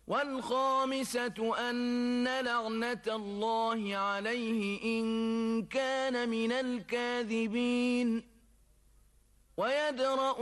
والخامسة أن لعنة الله عليه إن كان من الكاذبين. ويدرأ